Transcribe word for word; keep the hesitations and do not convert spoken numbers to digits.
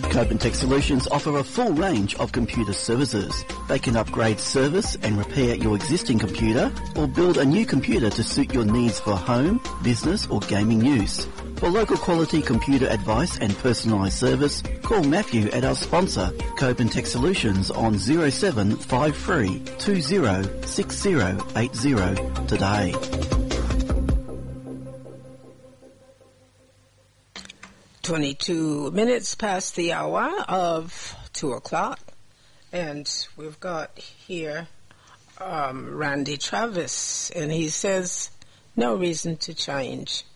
Copen Tech Solutions offer a full range of computer services. They can upgrade, service and repair your existing computer or build a new computer to suit your needs for home, business or gaming use. For local quality computer advice and personalised service, call Matthew at our sponsor, Copen Tech Solutions on zero seven five three two zero six zero eight zero today. twenty-two minutes past the hour of two o'clock, and we've got here um, Randy Travis, and he says, no reason to change.